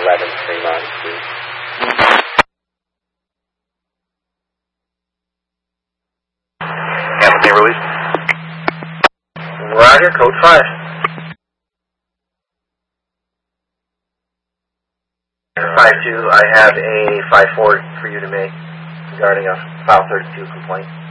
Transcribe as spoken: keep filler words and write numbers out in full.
eleven Fremont Street. Hamilton release. Roger, code five. five two, I have a five four for you to make regarding a file thirty-two complaint.